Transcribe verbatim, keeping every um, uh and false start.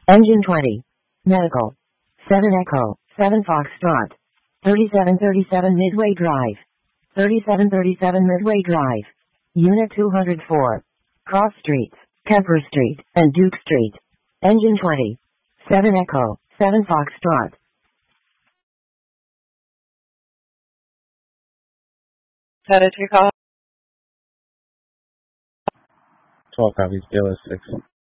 Engine twenty. Medical. seven Echo, seven Foxtrot. thirty-seven thirty-seven Midway Drive. thirty-seven thirty-seven Midway Drive. Unit two hundred four. Cross Streets, Kemper Street, and Duke Street. Engine twenty. seven Echo, seven Foxtrot. Set it to call. twelve copies, Gillis six.